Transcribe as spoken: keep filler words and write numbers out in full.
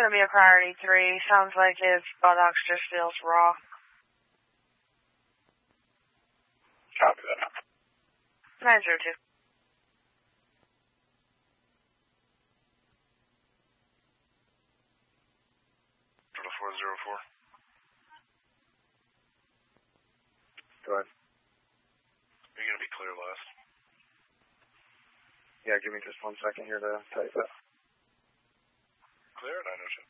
going to be a priority three. Sounds like his buttocks just feels raw. Copy that. nine zero two. four zero four. Go ahead. Are you going to be clear last? Yeah, give me just one second here to type it. Clear at nine oh two.